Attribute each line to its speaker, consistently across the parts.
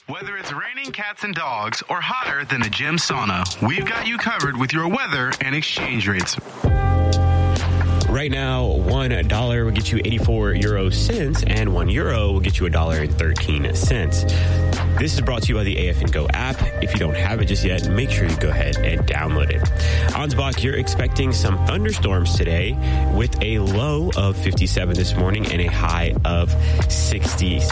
Speaker 1: Whether it's raining cats and dogs or hotter than a gym sauna, we've got you covered with your weather and exchange rates.
Speaker 2: Right now, $1 will get you 84 euro cents, and €1 will get you $1.13. This is brought to you by the AFN Go app. If you don't have it just yet, make sure you go ahead and download it. Ansbach, you're expecting some thunderstorms today with a low of 57 this morning and a high of 76.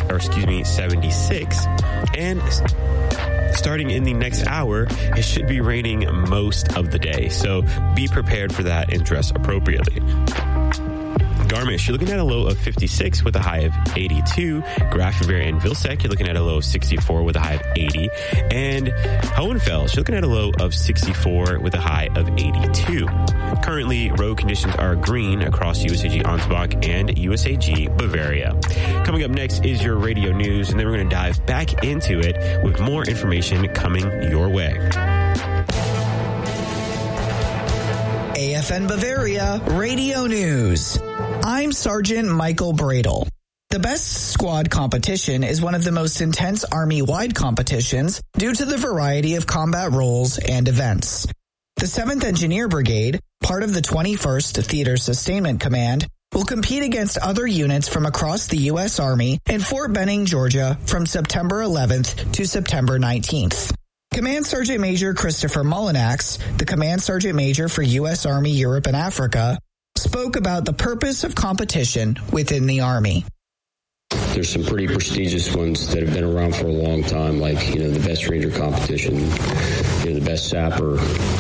Speaker 2: And starting in the next hour, it should be raining most of the day. So be prepared for that and dress appropriately. Garmisch, you're looking at a low of 56 with a high of 82. Grafenwehr and Vilseck, you're looking at a low of 64 with a high of 80. And Hohenfels, you're looking at a low of 64 with a high of 82. Currently, road conditions are green across USAG Ansbach and USAG Bavaria. Coming up next is your radio news, and then we're going to dive back into it with more information coming your way.
Speaker 3: AFN Bavaria Radio News. I'm Sergeant Michael Bradle. The Best Squad competition is one of the most intense Army-wide competitions due to the variety of combat roles and events. The 7th Engineer Brigade, part of the 21st Theater Sustainment Command, will compete against other units from across the U.S. Army in Fort Benning, Georgia from September 11th to September 19th. Command Sergeant Major Christopher Mullinax, the Command Sergeant Major for U.S. Army Europe and Africa, spoke about the purpose of competition within the Army.
Speaker 4: There's some pretty prestigious ones that have been around for a long time, like, the Best Ranger competition, the Best Sapper,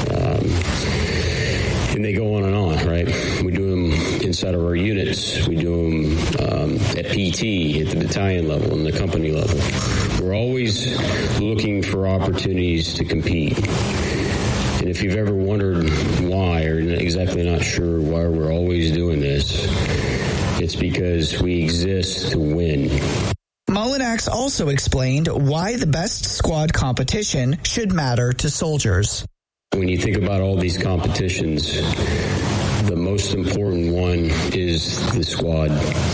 Speaker 4: and they go on and on, right? We do them inside of our units. We do them at PT, at the battalion level, and the company level. We're always looking for opportunities to compete. And if you've ever wondered why, or exactly not sure why we're always doing this, it's because we exist to win.
Speaker 3: Mullinax also explained why the Best Squad competition should matter to soldiers.
Speaker 4: When you think about all these competitions, the most important one is the squad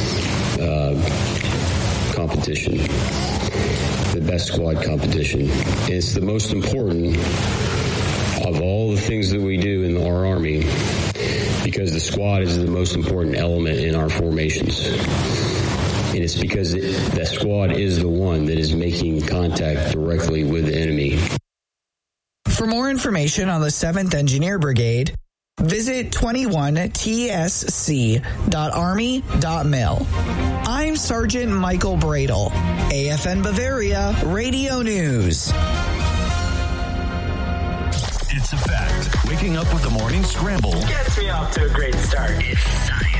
Speaker 4: competition, the Best Squad competition. And it's the most important of all the things that we do in our Army, because the squad is the most important element in our formations. And it's because that squad is the one that is making contact directly with the enemy.
Speaker 3: For more information on the 7th Engineer Brigade, visit 21tsc.army.mil. I'm Sergeant Michael Bradle, AFN Bavaria Radio News.
Speaker 5: It's a fact. Waking up with the morning scramble
Speaker 6: gets me off to a great start.
Speaker 5: It's science.